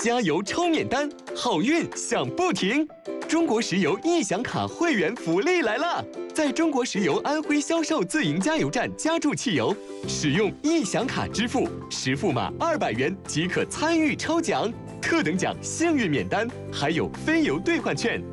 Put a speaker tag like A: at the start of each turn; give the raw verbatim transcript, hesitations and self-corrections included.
A: 加油抽免单，好运享不停。中国石油易享卡会员福利来了！在中国石油安徽销售自营加油站加注汽油，使用易享卡支付，实付码二百元即可参与抽奖，特等奖幸运免单，还有飞油兑换券。